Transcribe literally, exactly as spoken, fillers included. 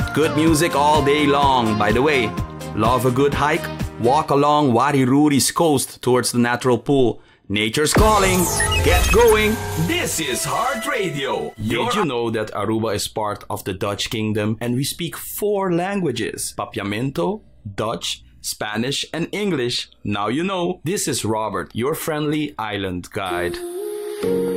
Good music all day long. By the way, love a good hike? Walk along Wariruri's coast towards the natural pool. Nature's calling. Get going. This is Heart Radio. Did you know that Aruba is part of the Dutch Kingdom and we speak four languages? Papiamento, Dutch, Spanish, and English. Now you know. This is Robert, your friendly island guide.